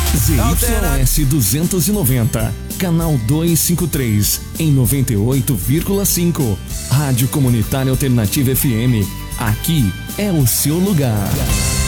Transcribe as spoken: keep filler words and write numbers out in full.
Z Y S duzentos e noventa, canal duzentos e cinquenta e três, em noventa e oito vírgula cinco. Rádio Comunitária Alternativa F M. Aqui é o seu lugar.